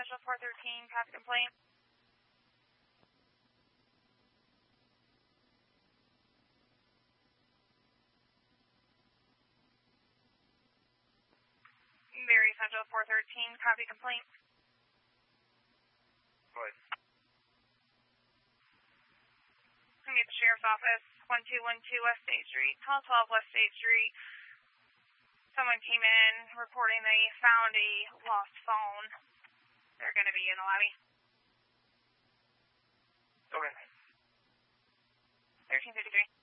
Central 413, copy complaint. Mary Central 413, copy complaint. Go ahead. I'm at the Sheriff's Office, 1212 West State Street, 1212 West State Street. Someone came in reporting they found a lost phone. They're going to be in the lobby. Okay. 1353.